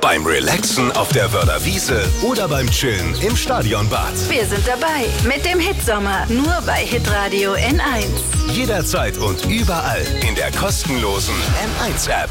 beim Relaxen auf der Wörder Wiese oder beim Chillen im Stadionbad. Wir sind dabei mit dem Hitsommer, nur bei Hitradio N1. Jederzeit und überall in der kostenlosen N1-App.